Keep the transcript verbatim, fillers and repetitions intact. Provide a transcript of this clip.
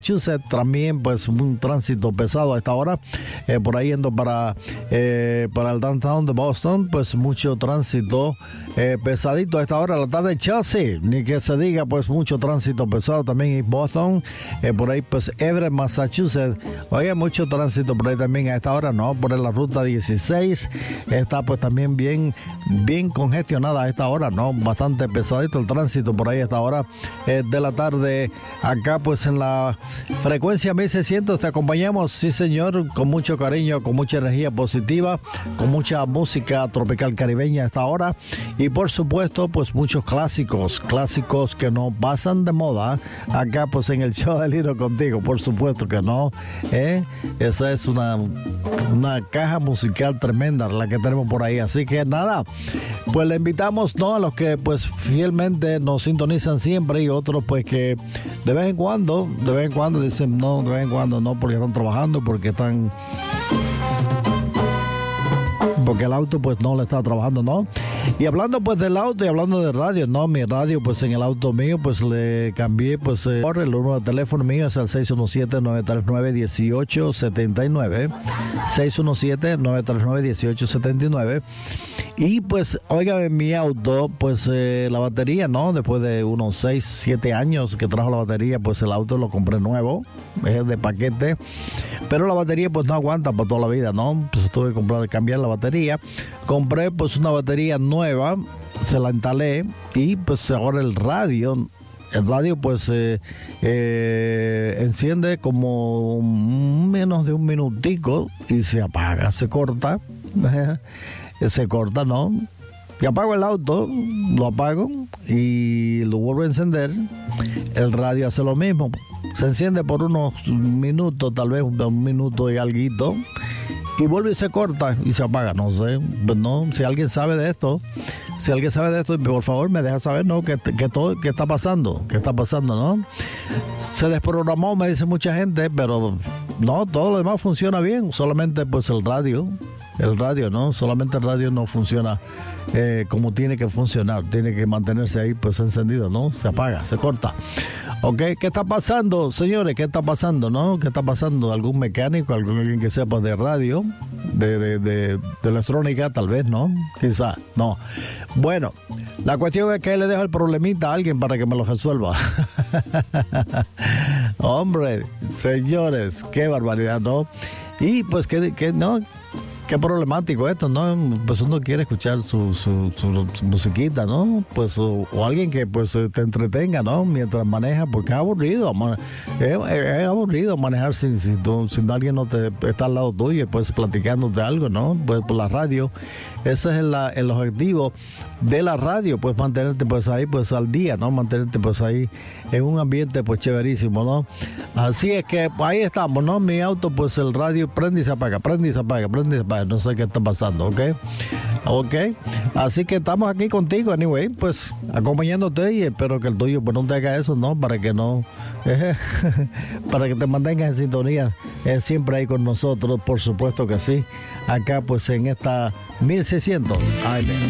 Massachusetts, también pues un tránsito pesado a esta hora, eh, por ahí yendo para, eh, para el downtown de Boston, pues mucho tránsito eh, pesadito a esta hora de la tarde. Chelsea, ni que se diga, pues mucho tránsito pesado también en Boston, eh, por ahí pues Everett, Massachusetts, oye, mucho tránsito por ahí también a esta hora, ¿no? Por la ruta dieciséis, está pues también bien, bien congestionada a esta hora, ¿no? Bastante pesadito el tránsito por ahí a esta hora eh, de la tarde, acá pues en la frecuencia mil seiscientos te acompañamos, sí señor, con mucho cariño, con mucha energía positiva, con mucha música tropical caribeña a esta hora y por supuesto pues muchos clásicos, clásicos que no pasan de moda acá pues en el show de Lino Contigo, por supuesto que no, ¿eh? Esa es una, una caja musical tremenda la que tenemos por ahí, así que nada, pues le invitamos, ¿no? A los que pues fielmente nos sintonizan siempre y otros pues que de vez en cuando, de vez en cuando dicen no, de vez en cuando no, porque están trabajando, porque están, porque el auto pues no le está trabajando, ¿no? Y hablando pues del auto y hablando de radio, no, mi radio pues en el auto mío pues le cambié pues eh, el número de teléfono mío es el seis uno siete, nueve tres nueve, uno ocho siete nueve, seis uno siete, nueve tres nueve, uno ocho siete nueve. Y pues, oiga, en mi auto, pues eh, la batería, ¿no? Después de unos seis, siete años que trajo la batería, pues el auto lo compré nuevo, es de paquete, pero la batería pues no aguanta por toda la vida, ¿no? Pues tuve que comprar, cambiar la batería, compré pues una batería nueva, se la instalé y pues ahora el radio... El radio pues eh, eh, enciende como menos de un minutico y se apaga, se corta, se corta, ¿no? Y apago el auto, lo apago y lo vuelvo a encender. El radio hace lo mismo, se enciende por unos minutos, tal vez un minuto y alguito, y vuelve y se corta y se apaga, no sé, pues no, si alguien sabe de esto, si alguien sabe de esto, por favor me deja saber, ¿no? ¿Qué, qué, todo, qué está pasando? ¿Qué está pasando, no? Se desprogramó, me dice mucha gente, pero no, todo lo demás funciona bien, solamente pues el radio, el radio, ¿no? Solamente el radio no funciona eh, como tiene que funcionar, tiene que mantenerse ahí pues encendido, ¿no? Se apaga, se corta. Ok, ¿qué está pasando, señores? ¿Qué está pasando, no? ¿Qué está pasando? ¿Algún mecánico, alguien que sepa de radio, de, de, de, de electrónica, tal vez, no? Quizás, no. Bueno, la cuestión es que le dejo el problemita a alguien para que me lo resuelva. Hombre, señores, qué barbaridad, ¿no? Y pues que, que no... Qué problemático esto, ¿no? Pues uno quiere escuchar su, su, su, su musiquita, ¿no? Pues o, o alguien que pues te entretenga, ¿no? Mientras maneja, porque es aburrido, es, es aburrido manejar sin, sin, sin alguien no te está al lado tuyo, pues platicándote algo, ¿no? Pues por la radio, ese es el, el objetivo de la radio, pues mantenerte pues ahí pues al día, ¿no? Mantenerte pues ahí en un ambiente pues chéverísimo, ¿no? Así es que pues, ahí estamos, ¿no? Mi auto pues el radio prende y se apaga, prende y se apaga, prende y se apaga, no sé qué está pasando, ¿ok? Ok, así que estamos aquí contigo, anyway, pues acompañándote y espero que el tuyo pues no te haga eso, ¿no? Para que no, eh, para que te mantengas en sintonía, eh, siempre ahí con nosotros, por supuesto que sí, acá pues en esta mil seiscientos A M.